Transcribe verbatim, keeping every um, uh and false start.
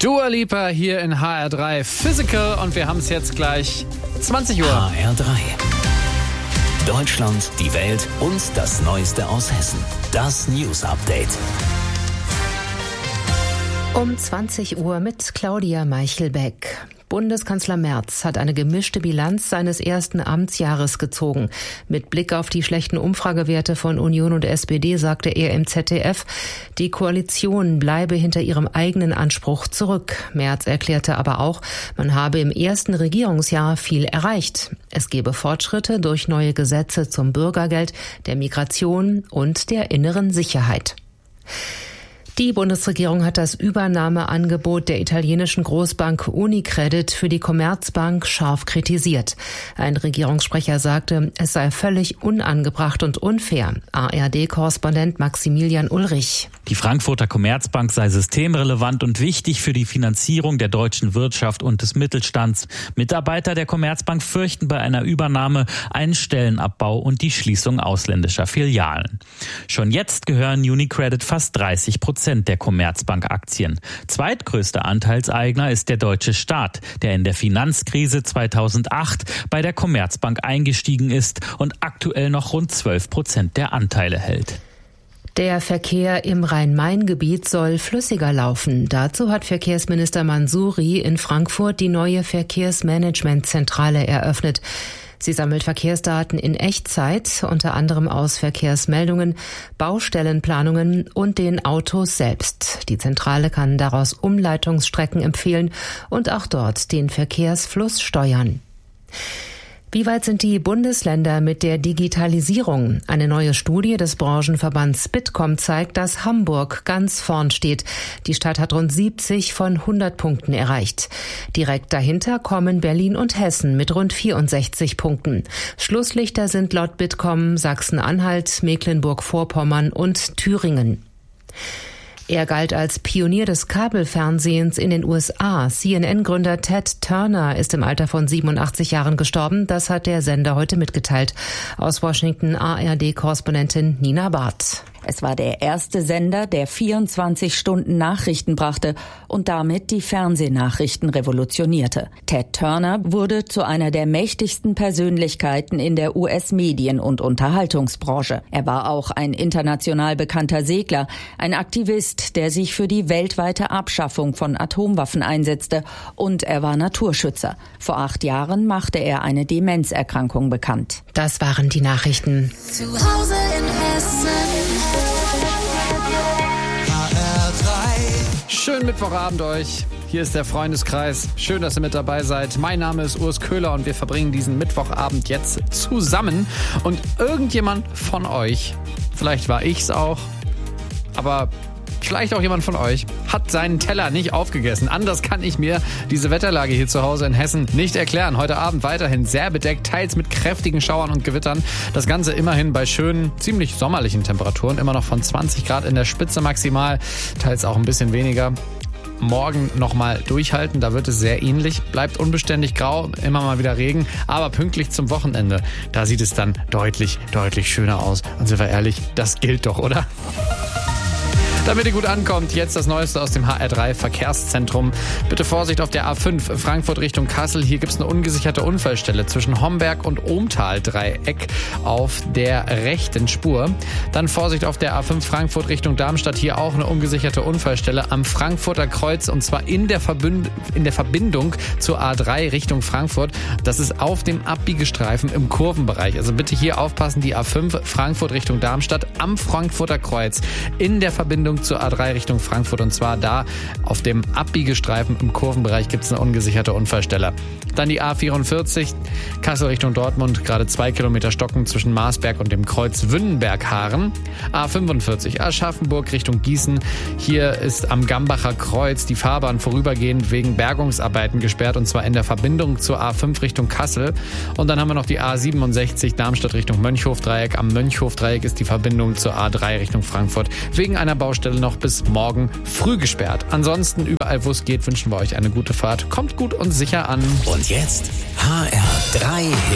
Dua Lipa hier in H R drei Physical und wir haben es jetzt gleich zwanzig Uhr. H R drei. Deutschland, die Welt und das Neueste aus Hessen. Das News Update. Um zwanzig Uhr mit Claudia Meichelbeck. Bundeskanzler Merz hat eine gemischte Bilanz seines ersten Amtsjahres gezogen. Mit Blick auf die schlechten Umfragewerte von Union und S P D sagte er im Z D F, die Koalition bleibe hinter ihrem eigenen Anspruch zurück. Merz erklärte aber auch, man habe im ersten Regierungsjahr viel erreicht. Es gebe Fortschritte durch neue Gesetze zum Bürgergeld, der Migration und der inneren Sicherheit. Die Bundesregierung hat das Übernahmeangebot der italienischen Großbank Unicredit für die Commerzbank scharf kritisiert. Ein Regierungssprecher sagte, es sei völlig unangebracht und unfair. A R D-Korrespondent Maximilian Ulrich. Die Frankfurter Commerzbank sei systemrelevant und wichtig für die Finanzierung der deutschen Wirtschaft und des Mittelstands. Mitarbeiter der Commerzbank fürchten bei einer Übernahme einen Stellenabbau und die Schließung ausländischer Filialen. Schon jetzt gehören Unicredit fast dreißig Prozent der Commerzbank-Aktien. Zweitgrößter Anteilseigner ist der deutsche Staat, der in der Finanzkrise zweitausendacht bei der Commerzbank eingestiegen ist und aktuell noch rund zwölf Prozent der Anteile hält. Der Verkehr im Rhein-Main-Gebiet soll flüssiger laufen. Dazu hat Verkehrsminister Mansouri in Frankfurt die neue Verkehrsmanagementzentrale eröffnet. Sie sammelt Verkehrsdaten in Echtzeit, unter anderem aus Verkehrsmeldungen, Baustellenplanungen und den Autos selbst. Die Zentrale kann daraus Umleitungsstrecken empfehlen und auch dort den Verkehrsfluss steuern. Wie weit sind die Bundesländer mit der Digitalisierung? Eine neue Studie des Branchenverbands Bitkom zeigt, dass Hamburg ganz vorn steht. Die Stadt hat rund siebzig von hundert Punkten erreicht. Direkt dahinter kommen Berlin und Hessen mit rund vierundsechzig Punkten. Schlusslichter sind laut Bitkom Sachsen-Anhalt, Mecklenburg-Vorpommern und Thüringen. Er galt als Pionier des Kabelfernsehens in den U S A. C N N-Gründer Ted Turner ist im Alter von siebenundachtzig Jahren gestorben. Das hat der Sender heute mitgeteilt. Aus Washington A R D-Korrespondentin Nina Barth. Es war der erste Sender, der vierundzwanzig Stunden Nachrichten brachte und damit die Fernsehnachrichten revolutionierte. Ted Turner wurde zu einer der mächtigsten Persönlichkeiten in der U S-Medien- und Unterhaltungsbranche. Er war auch ein international bekannter Segler, ein Aktivist, der sich für die weltweite Abschaffung von Atomwaffen einsetzte, und er war Naturschützer. Vor acht Jahren machte er eine Demenzerkrankung bekannt. Das waren die Nachrichten. Zu Hause in Hessen. Schönen Mittwochabend euch. Hier ist der Freundeskreis. Schön, dass ihr mit dabei seid. Mein Name ist Urs Köhler und wir verbringen diesen Mittwochabend jetzt zusammen. Und irgendjemand von euch, vielleicht war ich's auch, aber vielleicht auch jemand von euch, hat seinen Teller nicht aufgegessen. Anders kann ich mir diese Wetterlage hier zu Hause in Hessen nicht erklären. Heute Abend weiterhin sehr bedeckt, teils mit kräftigen Schauern und Gewittern. Das Ganze immerhin bei schönen, ziemlich sommerlichen Temperaturen. Immer noch von zwanzig Grad in der Spitze maximal, teils auch ein bisschen weniger. Morgen nochmal durchhalten, da wird es sehr ähnlich. Bleibt unbeständig grau, immer mal wieder Regen, aber pünktlich zum Wochenende, da sieht es dann deutlich, deutlich schöner aus. Und sind wir ehrlich, das gilt doch, oder? Damit ihr gut ankommt, jetzt das Neueste aus dem H R drei Verkehrszentrum. Bitte Vorsicht auf der A fünf Frankfurt Richtung Kassel. Hier gibt es eine ungesicherte Unfallstelle zwischen Homberg und Ohmtal-Dreieck auf der rechten Spur. Dann Vorsicht auf der A fünf Frankfurt Richtung Darmstadt. Hier auch eine ungesicherte Unfallstelle am Frankfurter Kreuz, und zwar in der, Verbünd- in der Verbindung zur A drei Richtung Frankfurt. Das ist auf dem Abbiegestreifen im Kurvenbereich. Also bitte hier aufpassen, die A fünf Frankfurt Richtung Darmstadt am Frankfurter Kreuz in der Verbindung zur A drei Richtung Frankfurt, und zwar da auf dem Abbiegestreifen im Kurvenbereich gibt es eine ungesicherte Unfallstelle. Dann die A vierundvierzig Kassel Richtung Dortmund, gerade zwei Kilometer Stocken zwischen Marsberg und dem Kreuz Wünnenberg-Haaren. A fünfundvierzig Aschaffenburg Richtung Gießen. Hier ist am Gambacher Kreuz die Fahrbahn vorübergehend wegen Bergungsarbeiten gesperrt, und zwar in der Verbindung zur A fünf Richtung Kassel. Und dann haben wir noch die A siebenundsechzig Darmstadt Richtung Mönchhof-Dreieck. Am Mönchhof-Dreieck ist die Verbindung zur A drei Richtung Frankfurt wegen einer Baustelle noch bis morgen früh gesperrt. Ansonsten überall, wo es geht, wünschen wir euch eine gute Fahrt. Kommt gut und sicher an. Und jetzt H R drei